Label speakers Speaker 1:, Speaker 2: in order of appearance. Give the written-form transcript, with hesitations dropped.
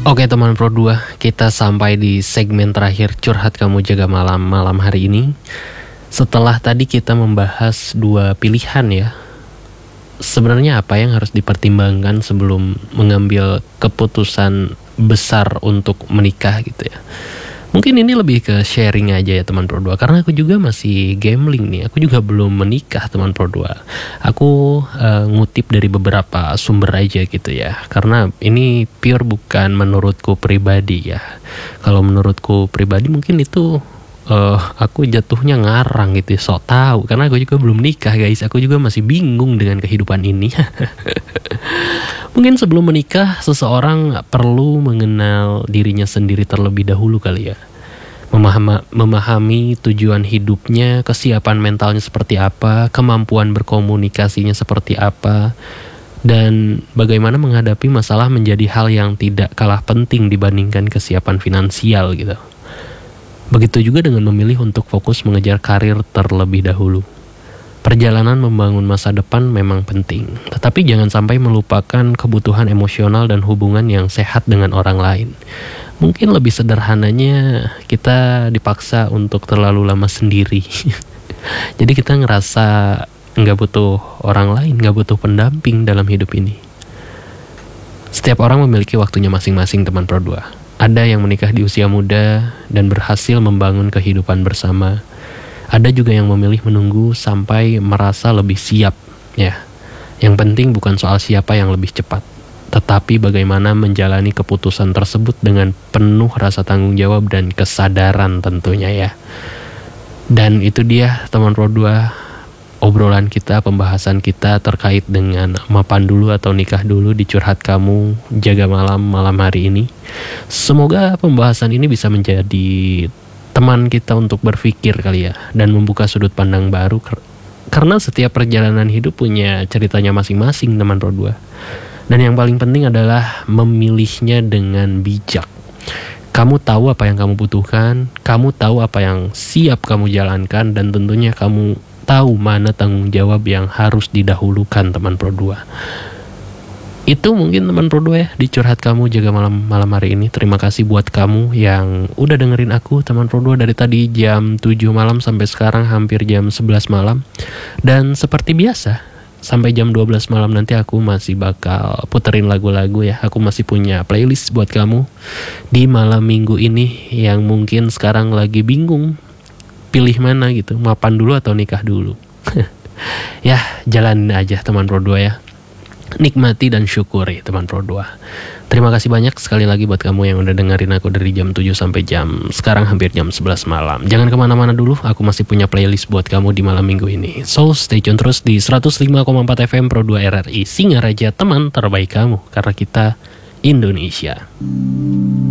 Speaker 1: Oke teman Pro 2, kita sampai di segmen terakhir curhat kamu jaga malam hari ini. Setelah tadi kita membahas dua pilihan ya, sebenarnya apa yang harus dipertimbangkan sebelum mengambil keputusan besar untuk menikah gitu ya. Mungkin ini lebih ke sharing aja ya teman Pro 2, karena aku juga masih gambling nih. Aku juga belum menikah teman Pro 2. Aku ngutip dari beberapa sumber aja gitu ya, karena ini pure bukan menurutku pribadi ya. Kalau menurutku pribadi mungkin itu aku jatuhnya ngarang gitu ya, sok tahu, karena aku juga belum nikah guys. Aku juga masih bingung dengan kehidupan ini. Mungkin sebelum menikah, seseorang perlu mengenal dirinya sendiri terlebih dahulu kali ya. Memahami tujuan hidupnya, kesiapan mentalnya seperti apa, kemampuan berkomunikasinya seperti apa, dan bagaimana menghadapi masalah menjadi hal yang tidak kalah penting dibandingkan kesiapan finansial gitu. Begitu juga dengan memilih untuk fokus mengejar karir terlebih dahulu. Perjalanan membangun masa depan memang penting, tetapi jangan sampai melupakan kebutuhan emosional dan hubungan yang sehat dengan orang lain. Mungkin lebih sederhananya kita dipaksa untuk terlalu lama sendiri. Jadi kita ngerasa nggak butuh orang lain, nggak butuh pendamping dalam hidup ini. Setiap orang memiliki waktunya masing-masing teman Pro 2. Ada yang menikah di usia muda dan berhasil membangun kehidupan bersama. Ada juga yang memilih menunggu sampai merasa lebih siap ya. Yang penting bukan soal siapa yang lebih cepat, tetapi bagaimana menjalani keputusan tersebut dengan penuh rasa tanggung jawab dan kesadaran tentunya ya. Dan itu dia teman Pro 2, obrolan kita, pembahasan kita terkait dengan mapan dulu atau nikah dulu di curhat kamu jaga malam hari ini. Semoga pembahasan ini bisa menjadi teman kita untuk berpikir kali ya, dan membuka sudut pandang baru, karena setiap perjalanan hidup punya ceritanya masing-masing teman Pro 2. Dan yang paling penting adalah memilihnya dengan bijak. Kamu tahu apa yang kamu butuhkan, kamu tahu apa yang siap kamu jalankan, dan tentunya kamu tahu mana tanggung jawab yang harus didahulukan teman Pro 2. Itu mungkin teman Pro 2 ya, di curhat kamu jaga malam hari ini. Terima kasih buat kamu yang udah dengerin aku teman Pro 2 dari tadi jam 7 malam sampai sekarang hampir jam 11 malam. Dan seperti biasa, sampai jam 12 malam nanti aku masih bakal puterin lagu-lagu ya. Aku masih punya playlist buat kamu di malam minggu ini yang mungkin sekarang lagi bingung pilih mana gitu, mapan dulu atau nikah dulu. Ya, jalanin aja teman Pro 2 ya. Nikmati dan syukuri teman Pro 2. Terima kasih banyak sekali lagi buat kamu yang udah dengerin aku dari jam 7 sampai jam sekarang hampir jam 11 malam. Jangan kemana-mana dulu, aku masih punya playlist buat kamu di malam minggu ini. So stay tune terus di 105,4 FM Pro 2 RRI Singaraja, teman terbaik kamu, karena kita Indonesia.